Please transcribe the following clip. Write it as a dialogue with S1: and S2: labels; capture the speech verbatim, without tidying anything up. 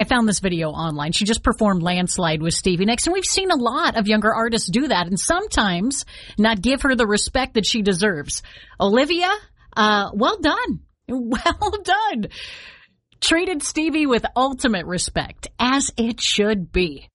S1: found this video online. She just performed Landslide with Stevie Nicks, and we've seen a lot of younger artists do that, and sometimes not give her the respect that she deserves. Olivia, uh, well done. Well done. Treated Stevie with ultimate respect, as it should be.